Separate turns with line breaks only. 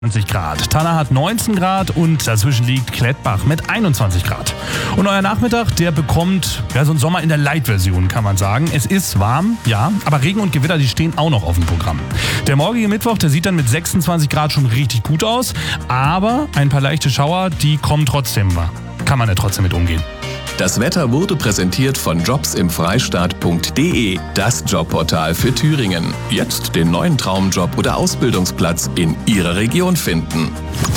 20 Grad. Thanna hat 19 Grad und dazwischen liegt Klettbach mit 21 Grad. Und euer Nachmittag, der bekommt so einen Sommer in der Light-Version, kann man sagen. Es ist warm, ja, aber Regen und Gewitter, die stehen auch noch auf dem Programm. Der morgige Mittwoch, der sieht dann mit 26 Grad schon richtig gut aus, aber ein paar leichte Schauer, die kommen trotzdem. Kann man ja trotzdem mit umgehen.
Das Wetter wurde präsentiert von jobsimfreistaat.de, das Jobportal für Thüringen. Jetzt den neuen Traumjob oder Ausbildungsplatz in Ihrer Region finden.